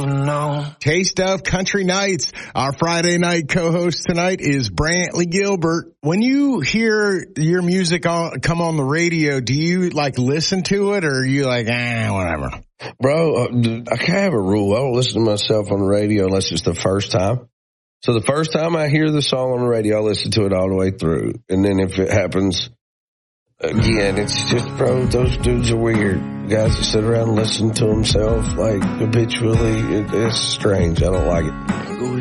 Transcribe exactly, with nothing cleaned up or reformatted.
No. Taste of Country Nights. Our Friday night co-host tonight is Brantley Gilbert. When you hear your music on, come on the radio, do you like listen to it or are you like, ah, whatever? Bro, I kind of have a rule. I don't listen to myself on the radio unless it's the first time. So the first time I hear the song on the radio, I listen to it all the way through. And then if it happens again, it's just, bro, those dudes are weird. Guys that sit around and listen to themselves like habitually, it, it's strange. I don't like it.